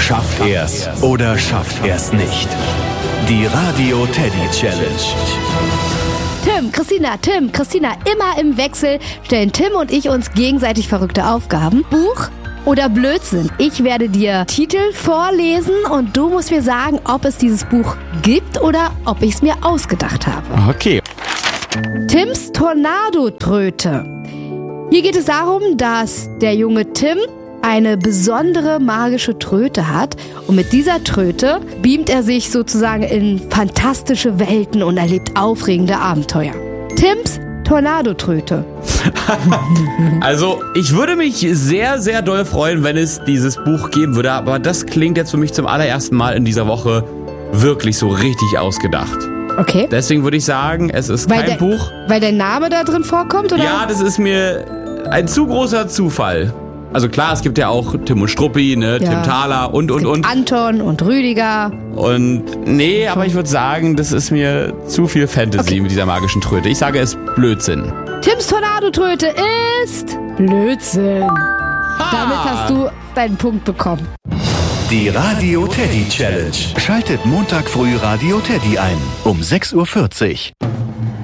Schafft er's oder schafft er's nicht? Die Radio Teddy Challenge. Tim, Christina, immer im Wechsel stellen Tim und ich uns gegenseitig verrückte Aufgaben. Buch oder Blödsinn? Ich werde dir Titel vorlesen und du musst mir sagen, ob es dieses Buch gibt oder ob ich es mir ausgedacht habe. Okay. Tims Tornadotröte. Hier geht es darum, dass der junge Tim eine besondere magische Tröte hat und mit dieser Tröte beamt er sich sozusagen in fantastische Welten und erlebt aufregende Abenteuer. Tims Tornadotröte. Also, ich würde mich sehr, sehr doll freuen, wenn es dieses Buch geben würde, aber das klingt jetzt für mich zum allerersten Mal in dieser Woche wirklich so richtig ausgedacht. Okay. Deswegen würde ich sagen, es ist kein Buch. Weil dein Name da drin vorkommt, oder? Ja, das ist mir ein zu großer Zufall. Also klar, es gibt ja auch Tim und Struppi, ne, ja. Tim Thaler und. Anton und Rüdiger. Und nee, aber ich würde sagen, das ist mir zu viel Fantasy mit dieser magischen Tröte. Ich sage es Blödsinn. Tims Tornadotröte ist Blödsinn. Damit hast du deinen Punkt bekommen. Die Radio Teddy Challenge. Schaltet Montag früh Radio Teddy ein um 6:40 Uhr.